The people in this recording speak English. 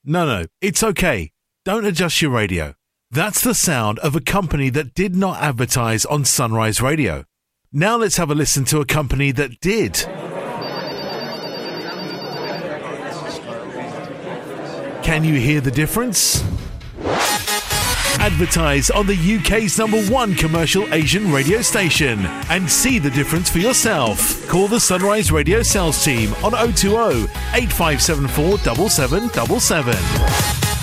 No, it's okay. Don't adjust your radio. That's the sound of a company that did not advertise on Sunrise Radio. Now let's have a listen to a company that did. Can you hear the difference? Advertise on the UK's #1 commercial Asian radio station and see the difference for yourself. Call the Sunrise Radio sales team on 020 8574 7777.